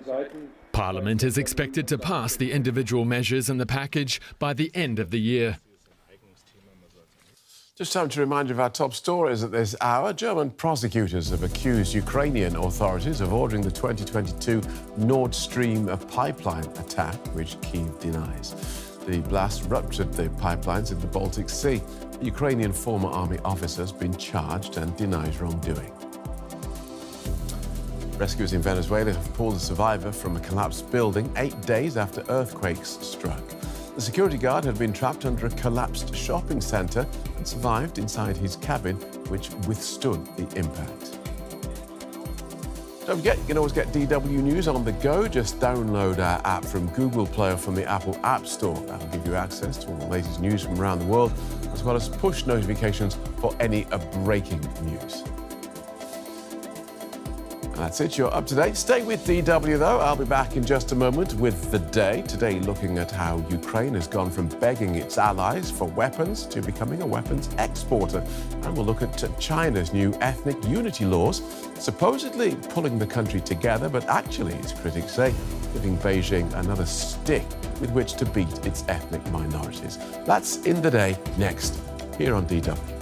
Parliament is expected to pass the individual measures in the package by the end of the year. Just time to remind you of our top stories at this hour. German prosecutors have accused Ukrainian authorities of ordering the 2022 Nord Stream pipeline attack, which Kyiv denies. The blast ruptured the pipelines in the Baltic Sea. A Ukrainian former army officer has been charged and denies wrongdoing. Rescuers in Venezuela have pulled a survivor from a collapsed building 8 days after earthquakes struck. The security guard had been trapped under a collapsed shopping centre and survived inside his cabin, which withstood the impact. Don't forget, you can always get DW News on the go. Just download our app from Google Play or from the Apple App Store. That'll give you access to all the latest news from around the world, as well as push notifications for any breaking news. That's it, you're up to date. Stay with DW though. I'll be back in just a moment with The Day. Today looking at how Ukraine has gone from begging its allies for weapons to becoming a weapons exporter. And we'll look at China's new ethnic unity laws, supposedly pulling the country together, but actually, its critics say, giving Beijing another stick with which to beat its ethnic minorities. That's in The Day next, here on DW.